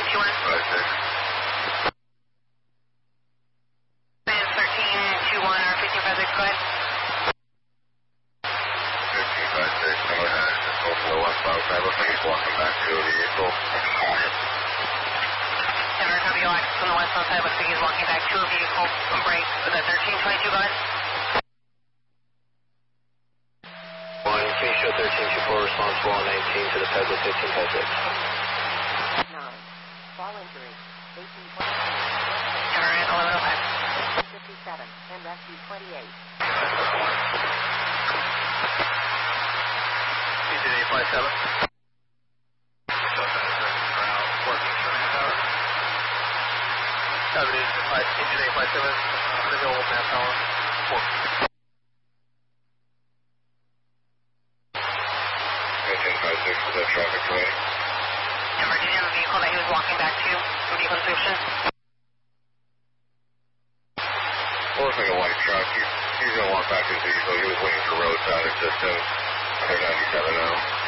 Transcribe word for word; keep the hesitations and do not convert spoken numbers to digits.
two one. five six. thirteen two one or fifteen five six, go ahead. fifteen five six, number nine, just go for the westbound side. Looks like he's walking back to the vehicle. Denver, copy your access on the westbound side. Looks like he's walking back to a vehicle. On break. Was that thirteen twenty-two, go ahead? one, please show thirteen two four responsible on nineteen to the Pebble fifteen five six. nine. Fall injury. eighteen twenty-two. Denver, eleven oh five. fifty-seven. And rescue twenty-eight. P J eight five seven. Seven eight five, engine eight five seven, the old manpower. Four. Fifteen five six is that traffic lane. Denver, do you have a vehicle that he was walking back to? A vehicle description? Well, looks like a white truck. He's, he's gonna walk back to his vehicle. He was waiting for roadside assistance. They're ninety-seven now.